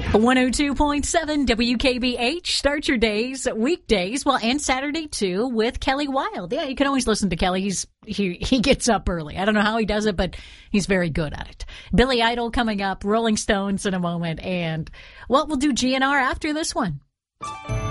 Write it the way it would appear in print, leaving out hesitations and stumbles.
102.7 WKBH. Start your days, weekdays, and Saturday too with Kelly Wilde. Yeah, you can always listen to Kelly. He gets up early. I don't know how he does it, but he's very good at it. Billy Idol coming up, Rolling Stones in a moment, and we'll do GNR after this one.